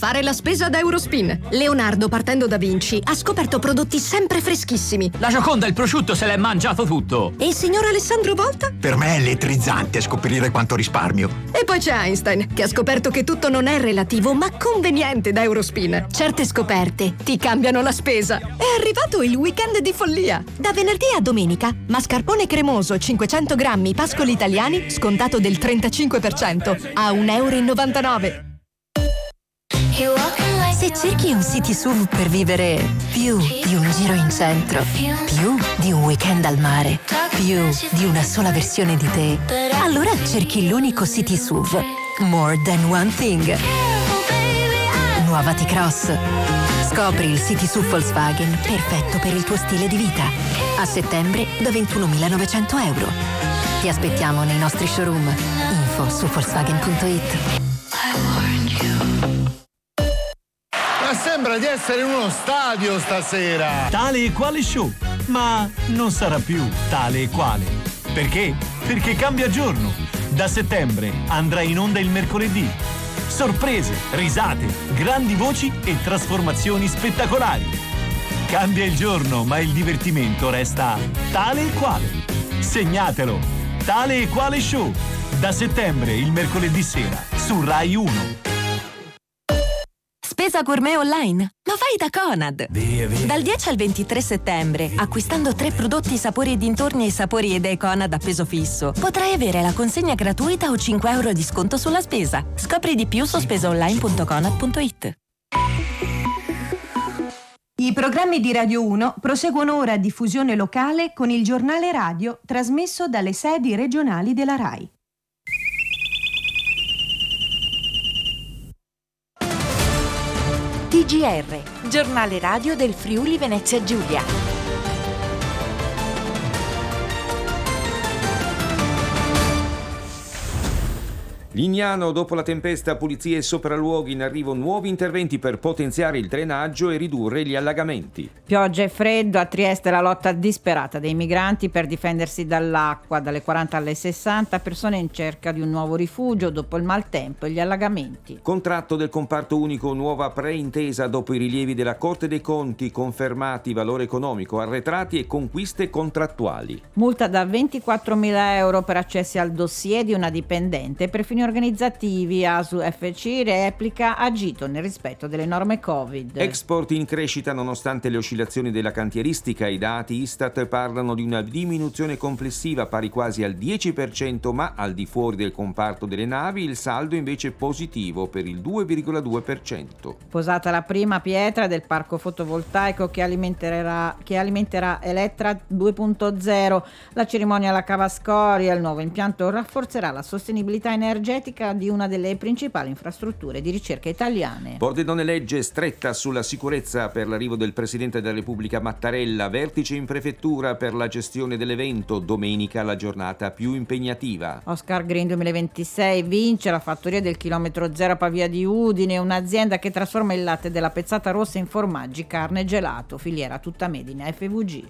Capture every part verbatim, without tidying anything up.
Fare la spesa da Eurospin. Leonardo, partendo da Vinci, ha scoperto prodotti sempre freschissimi. La Gioconda, il prosciutto, se l'è mangiato tutto. E il signor Alessandro Volta? Per me è elettrizzante scoprire quanto risparmio. E poi c'è Einstein, che ha scoperto che tutto non è relativo, ma conveniente da Eurospin. Certe scoperte ti cambiano la spesa. È arrivato il weekend di follia. Da venerdì a domenica, mascarpone cremoso cinquecento grammi Pascoli italiani, scontato del trentacinque per cento, a un euro e novantanove. Se cerchi un city S U V per vivere più di un giro in centro, più di un weekend al mare, più di una sola versione di te, allora cerchi l'unico city S U V More Than One Thing. Nuova T-Cross. Scopri il city S U V Volkswagen perfetto per il tuo stile di vita. A settembre da ventunomilanovecento euro. Ti aspettiamo nei nostri showroom. Info su Volkswagen punto it. Sembra di essere in uno stadio stasera. Tale e quale show, ma non sarà più tale e quale. Perché? Perché cambia giorno. Da settembre andrà in onda il mercoledì. Sorprese, risate, grandi voci e trasformazioni spettacolari. Cambia il giorno, ma il divertimento resta tale e quale. Segnatelo. Tale e quale show. Da settembre il mercoledì sera su Rai uno. Spesa gourmet online? Lo fai da Conad. Via, via. Dal dieci al ventitré settembre, acquistando tre prodotti sapori e dintorni e sapori idee Conad a peso fisso, potrai avere la consegna gratuita o cinque euro di sconto sulla spesa. Scopri di più su spesaonline punto conad punto it. I programmi di Radio uno proseguono ora a diffusione locale con il giornale radio trasmesso dalle sedi regionali della RAI. T G R, giornale radio del Friuli Venezia Giulia. Lignano, dopo la tempesta, pulizie e sopralluoghi, in arrivo nuovi interventi per potenziare il drenaggio e ridurre gli allagamenti. Pioggia e freddo, a Trieste la lotta disperata dei migranti per difendersi dall'acqua, dalle quaranta alle sessanta persone in cerca di un nuovo rifugio dopo il maltempo e gli allagamenti. Contratto del comparto unico, nuova preintesa dopo i rilievi della Corte dei Conti, confermati valore economico, arretrati e conquiste contrattuali. Multa da ventiquattromila euro per accessi al dossier di una dipendente per fini organizzativi. A S U F C replica agito nel rispetto delle norme Covid. Export in crescita nonostante le oscillazioni della cantieristica. I dati Istat parlano di una diminuzione complessiva pari quasi al dieci per cento, ma al di fuori del comparto delle navi il saldo invece è positivo per il due virgola due per cento. Posata la prima pietra del parco fotovoltaico che alimenterà, che alimenterà Elettra due punto zero. La cerimonia alla Cava Scoria, il nuovo impianto rafforzerà la sostenibilità energetica di una delle principali infrastrutture di ricerca italiane. Pordenone legge stretta sulla sicurezza per l'arrivo del Presidente della Repubblica Mattarella, vertice in prefettura per la gestione dell'evento, domenica la giornata più impegnativa. Oscar Green duemilaventisei vince la fattoria del chilometro zero a Pavia di Udine, un'azienda che trasforma il latte della pezzata rossa in formaggi, carne e gelato, filiera tutta made in F V G.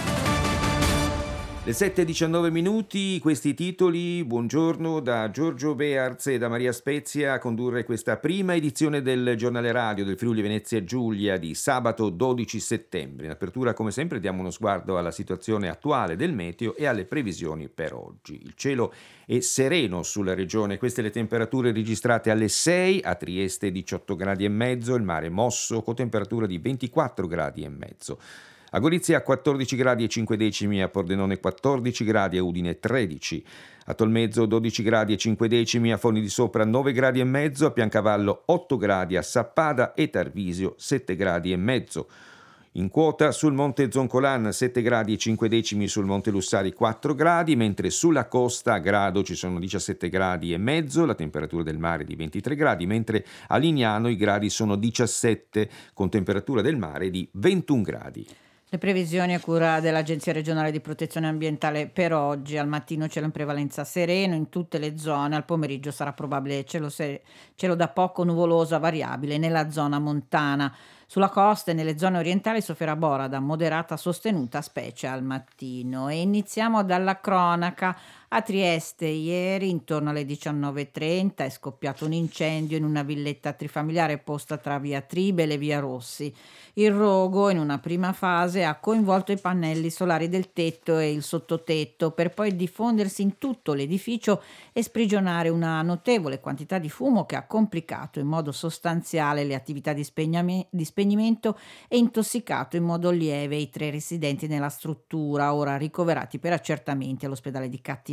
Le sette e diciannove minuti, questi titoli. Buongiorno da Giorgio Bearz e da Maria Spezia a condurre questa prima edizione del giornale radio del Friuli Venezia Giulia di sabato dodici settembre. In apertura, come sempre, diamo uno sguardo alla situazione attuale del meteo e alle previsioni per oggi. Il cielo è sereno sulla regione, queste le temperature registrate alle sei, a Trieste diciotto gradi e mezzo, il mare mosso con temperatura di ventiquattro gradi e mezzo. A Gorizia quattordici gradi e cinque decimi, a Pordenone quattordici gradi, a Udine tredici, a Tolmezzo dodici gradi e cinque decimi, a Forni di Sopra nove gradi e mezzo, a Piancavallo otto gradi, a Sappada e Tarvisio sette gradi e mezzo. In quota sul Monte Zoncolan sette gradi e cinque decimi, sul Monte Lussari quattro gradi, mentre sulla costa a Grado ci sono diciassette gradi e mezzo, la temperatura del mare di ventitré gradi, mentre a Lignano i gradi sono diciassette con temperatura del mare di ventuno gradi. Le previsioni a cura dell'Agenzia regionale di protezione ambientale per oggi: al mattino cielo in prevalenza sereno in tutte le zone, al pomeriggio sarà probabile cielo, se- cielo da poco nuvoloso a variabile nella zona montana. Sulla costa e nelle zone orientali soffierà borada moderata sostenuta, specie al mattino. E iniziamo dalla cronaca. A Trieste ieri intorno alle diciannove e trenta è scoppiato un incendio in una villetta trifamiliare posta tra via Tribele e via Rossi. Il rogo in una prima fase ha coinvolto i pannelli solari del tetto e il sottotetto per poi diffondersi in tutto l'edificio e sprigionare una notevole quantità di fumo che ha complicato in modo sostanziale le attività di, spegname- di spegnimento e intossicato in modo lieve i tre residenti nella struttura, ora ricoverati per accertamenti all'ospedale di Cattinara.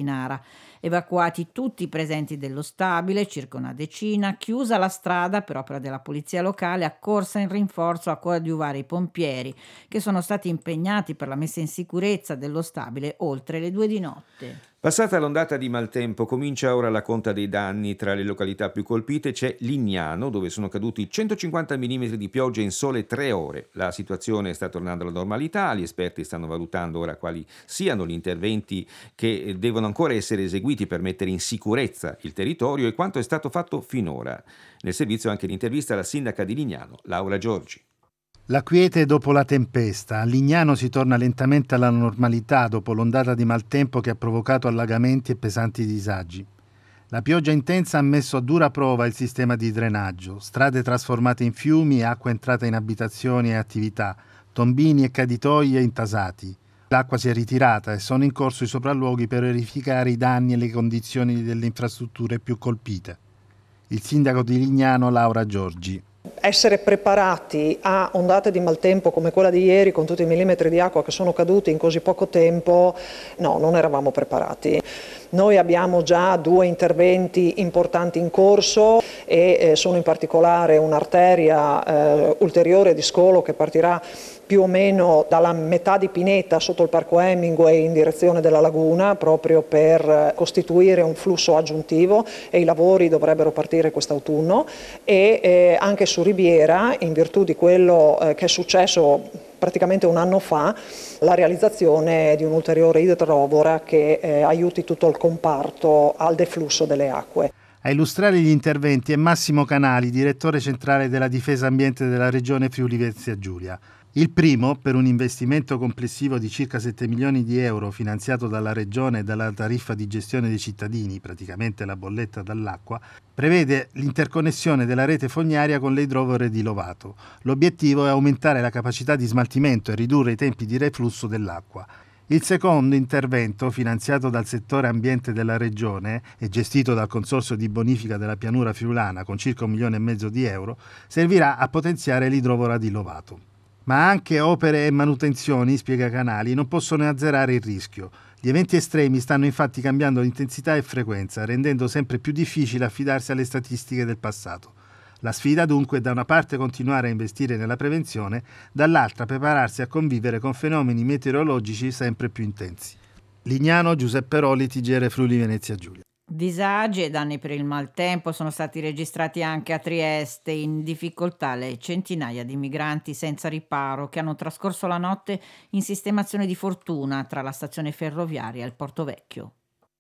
Evacuati tutti i presenti dello stabile, circa una decina, chiusa la strada per opera della polizia locale, accorsa in rinforzo a coadiuvare i pompieri che sono stati impegnati per la messa in sicurezza dello stabile oltre le due di notte. Passata l'ondata di maltempo, comincia ora la conta dei danni. Tra le località più colpite c'è Lignano, dove sono caduti centocinquanta millimetri di pioggia in sole tre ore. La situazione sta tornando alla normalità, gli esperti stanno valutando ora quali siano gli interventi che devono ancora essere eseguiti per mettere in sicurezza il territorio e quanto è stato fatto finora. Nel servizio anche l'intervista alla sindaca di Lignano, Laura Giorgi. La quiete dopo la tempesta. A Lignano si torna lentamente alla normalità dopo l'ondata di maltempo che ha provocato allagamenti e pesanti disagi. La pioggia intensa ha messo a dura prova il sistema di drenaggio, strade trasformate in fiumi, acqua entrata in abitazioni e attività, tombini e caditoie intasati. L'acqua si è ritirata e sono in corso i sopralluoghi per verificare i danni e le condizioni delle infrastrutture più colpite. Il sindaco di Lignano, Laura Giorgi. Essere preparati a ondate di maltempo come quella di ieri, con tutti i millimetri di acqua che sono caduti in così poco tempo, no, non eravamo preparati. Noi abbiamo già due interventi importanti in corso e eh, sono in particolare un'arteria eh, ulteriore di scolo che partirà più o meno dalla metà di Pineta sotto il Parco Hemingway in direzione della laguna, proprio per costituire un flusso aggiuntivo, e i lavori dovrebbero partire quest'autunno. E eh, anche su Ribiera, in virtù di quello eh, che è successo praticamente un anno fa, la realizzazione di un'ulteriore idrovora che eh, aiuti tutto il comparto al deflusso delle acque. A illustrare gli interventi è Massimo Canali, direttore centrale della Difesa Ambiente della Regione Friuli Venezia Giulia. Il primo, per un investimento complessivo di circa sette milioni di euro finanziato dalla Regione e dalla tariffa di gestione dei cittadini, praticamente la bolletta dall'acqua, prevede l'interconnessione della rete fognaria con le idrovore di Lovato. L'obiettivo è aumentare la capacità di smaltimento e ridurre i tempi di reflusso dell'acqua. Il secondo intervento, finanziato dal settore ambiente della Regione e gestito dal Consorzio di Bonifica della Pianura Friulana con circa un milione e mezzo di euro, servirà a potenziare l'idrovora di Lovato. Ma anche opere e manutenzioni, spiega Canali, non possono azzerare il rischio. Gli eventi estremi stanno infatti cambiando intensità e frequenza, rendendo sempre più difficile affidarsi alle statistiche del passato. La sfida dunque è da una parte continuare a investire nella prevenzione, dall'altra prepararsi a convivere con fenomeni meteorologici sempre più intensi. Lignano, Giuseppe Roli, T G R Friuli Venezia Giulia. Disagi e danni per il maltempo sono stati registrati anche a Trieste, in difficoltà le centinaia di migranti senza riparo che hanno trascorso la notte in sistemazione di fortuna tra la stazione ferroviaria e il Porto Vecchio.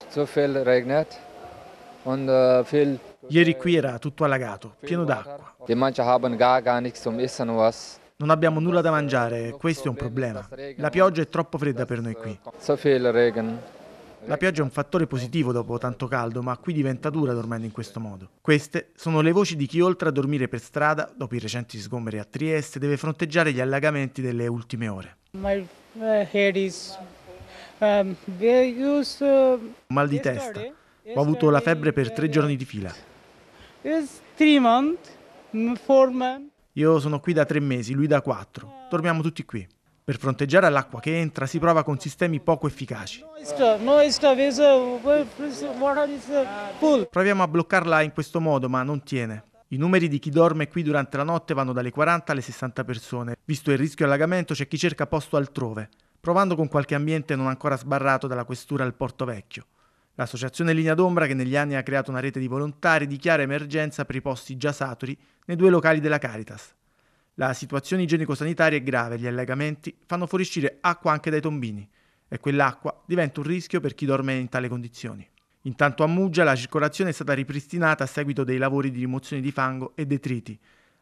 Ieri qui era tutto allagato, pieno d'acqua. Non abbiamo nulla da mangiare, questo è un problema. La pioggia è troppo fredda per noi qui. La pioggia è un fattore positivo dopo tanto caldo, ma qui diventa dura dormendo in questo modo. Queste sono le voci di chi, oltre a dormire per strada, dopo i recenti sgomberi a Trieste, deve fronteggiare gli allagamenti delle ultime ore. My head is um, used, uh, Mal di testa. Ho avuto la febbre per tre giorni di fila. It's three months, four months. Io sono qui da tre mesi, lui da quattro. Dormiamo tutti qui. Per fronteggiare l'acqua che entra si prova con sistemi poco efficaci. Proviamo a bloccarla in questo modo, ma non tiene. I numeri di chi dorme qui durante la notte vanno dalle quaranta alle sessanta persone. Visto il rischio allagamento, c'è chi cerca posto altrove, provando con qualche ambiente non ancora sbarrato dalla questura al Porto Vecchio. L'associazione Linea d'Ombra, che negli anni ha creato una rete di volontari, dichiara emergenza per i posti già saturi nei due locali della Caritas. La situazione igienico-sanitaria è grave, gli allagamenti fanno fuoriuscire acqua anche dai tombini e quell'acqua diventa un rischio per chi dorme in tale condizioni. Intanto a Muggia la circolazione è stata ripristinata a seguito dei lavori di rimozione di fango e detriti.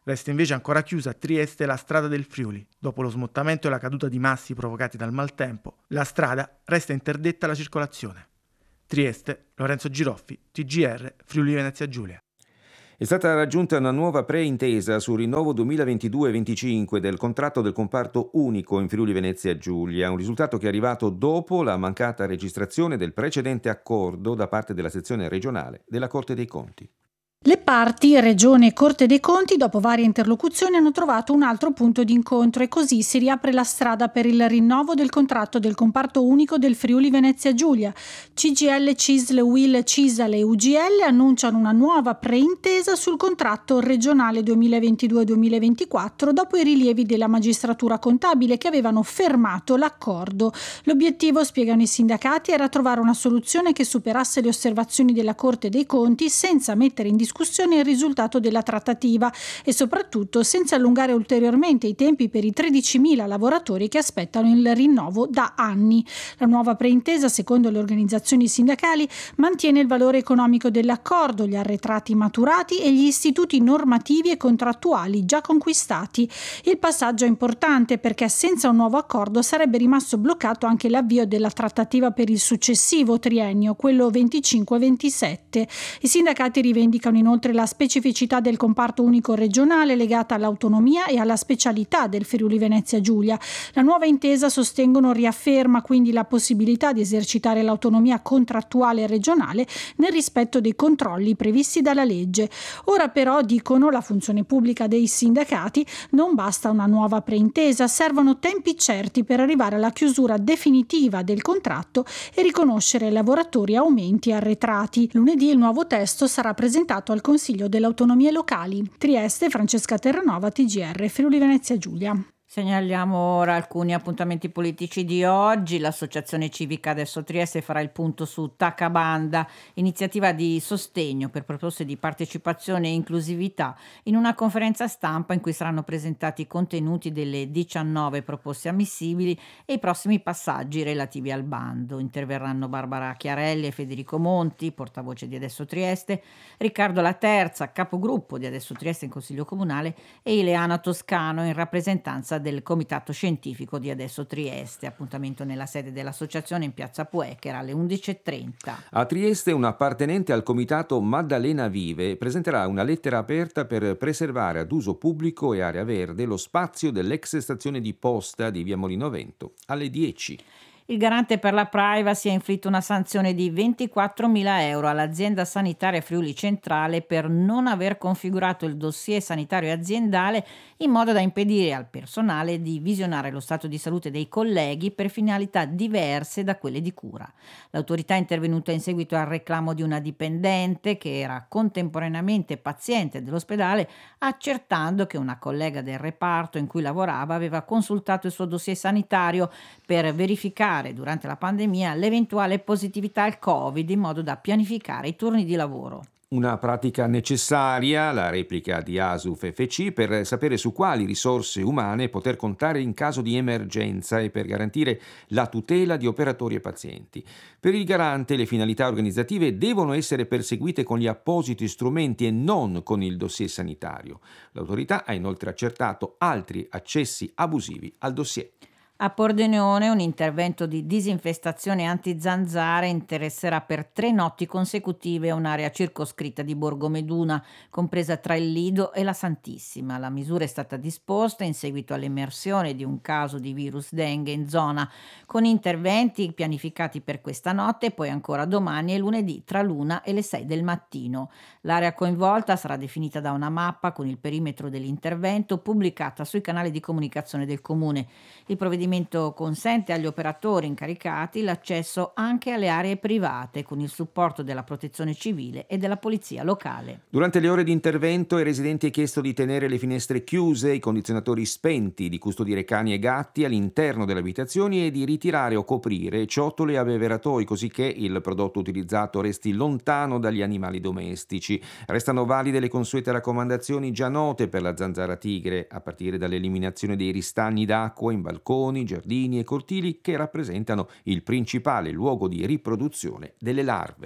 Resta invece ancora chiusa a Trieste la strada del Friuli. Dopo lo smottamento e la caduta di massi provocati dal maltempo, la strada resta interdetta alla circolazione. Trieste, Lorenzo Giroffi, T G R, Friuli Venezia Giulia. È stata raggiunta una nuova preintesa sul rinnovo duemilaventidue venticinque del contratto del comparto unico in Friuli Venezia Giulia, un risultato che è arrivato dopo la mancata registrazione del precedente accordo da parte della sezione regionale della Corte dei Conti. Le parti, Regione e Corte dei Conti, dopo varie interlocuzioni, hanno trovato un altro punto di incontro e così si riapre la strada per il rinnovo del contratto del comparto unico del Friuli Venezia Giulia. C G I L, C I S L, U I L, CISAL e U G L annunciano una nuova preintesa sul contratto regionale duemilaventidue duemilaventiquattro dopo i rilievi della magistratura contabile che avevano fermato l'accordo. L'obiettivo, spiegano i sindacati, era trovare una soluzione che superasse le osservazioni della Corte dei Conti senza mettere in discussione il risultato della trattativa e soprattutto senza allungare ulteriormente i tempi per i tredicimila lavoratori che aspettano il rinnovo da anni. La nuova preintesa, secondo le organizzazioni sindacali, mantiene il valore economico dell'accordo, gli arretrati maturati e gli istituti normativi e contrattuali già conquistati. Il passaggio è importante perché senza un nuovo accordo sarebbe rimasto bloccato anche l'avvio della trattativa per il successivo triennio, quello venticinque ventisette. I sindacati rivendicano inoltre la specificità del comparto unico regionale legata all'autonomia e alla specialità del Friuli Venezia Giulia. La nuova intesa, sostengono, riafferma quindi la possibilità di esercitare l'autonomia contrattuale regionale nel rispetto dei controlli previsti dalla legge. Ora però, dicono la funzione pubblica dei sindacati, non basta una nuova preintesa, servono tempi certi per arrivare alla chiusura definitiva del contratto e riconoscere ai lavoratori aumenti arretrati. Lunedì il nuovo testo sarà presentato al Consiglio delle Autonomie Locali. Trieste, Francesca Terranova, T G R, Friuli Venezia Giulia. Segnaliamo ora alcuni appuntamenti politici di oggi. L'Associazione Civica Adesso Trieste farà il punto su Tacabanda, iniziativa di sostegno per proposte di partecipazione e inclusività, in una conferenza stampa in cui saranno presentati i contenuti delle diciannove proposte ammissibili e i prossimi passaggi relativi al bando. Interverranno Barbara Chiarelli e Federico Monti, portavoce di Adesso Trieste, Riccardo Laterza, capogruppo di Adesso Trieste in Consiglio Comunale, e Ileana Toscano in rappresentanza del Comitato Scientifico di Adesso Trieste. Appuntamento nella sede dell'associazione in Piazza Puechera alle undici e trenta. A Trieste un appartenente al comitato Maddalena Vive presenterà una lettera aperta per preservare ad uso pubblico e area verde lo spazio dell'ex stazione di posta di via Molinevento alle dieci. Il garante per la privacy ha inflitto una sanzione di ventiquattromila euro all'azienda sanitaria Friuli Centrale per non aver configurato il dossier sanitario aziendale in modo da impedire al personale di visionare lo stato di salute dei colleghi per finalità diverse da quelle di cura. L'autorità è intervenuta in seguito al reclamo di una dipendente che era contemporaneamente paziente dell'ospedale, accertando che una collega del reparto in cui lavorava aveva consultato il suo dossier sanitario per verificare durante la pandemia l'eventuale positività al Covid in modo da pianificare i turni di lavoro. Una pratica necessaria, la replica di ASUF F C, per sapere su quali risorse umane poter contare in caso di emergenza e per garantire la tutela di operatori e pazienti. Per il garante le finalità organizzative devono essere perseguite con gli appositi strumenti e non con il dossier sanitario. L'autorità ha inoltre accertato altri accessi abusivi al dossier. A Pordenone un intervento di disinfestazione anti-zanzare interesserà per tre notti consecutive un'area circoscritta di Borgomeduna, compresa tra il Lido e la Santissima. La misura è stata disposta in seguito all'emersione di un caso di virus dengue in zona, con interventi pianificati per questa notte e poi ancora domani e lunedì tra l'una e le sei del mattino. L'area coinvolta sarà definita da una mappa con il perimetro dell'intervento pubblicata sui canali di comunicazione del comune. Il provvedimento consente agli operatori incaricati l'accesso anche alle aree private con il supporto della protezione civile e della polizia locale. Durante le ore di intervento ai residenti è chiesto di tenere le finestre chiuse, i condizionatori spenti, di custodire cani e gatti all'interno delle abitazioni e di ritirare o coprire ciotole e abbeveratoi così che il prodotto utilizzato resti lontano dagli animali domestici. Restano valide le consuete raccomandazioni già note per la zanzara tigre, a partire dall'eliminazione dei ristagni d'acqua in balconi, giardini e cortili che rappresentano il principale luogo di riproduzione delle larve.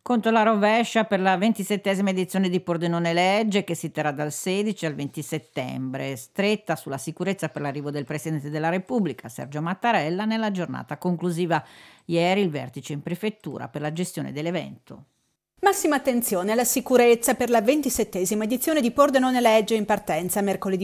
Conto la rovescia per la ventisettesima edizione di Pordenone Legge, che si terrà dal sedici al venti settembre, stretta sulla sicurezza per l'arrivo del Presidente della Repubblica, Sergio Mattarella, nella giornata conclusiva ieri il vertice in prefettura per la gestione dell'evento. Massima attenzione alla sicurezza per la ventisettesima edizione di Pordenone Legge in partenza mercoledì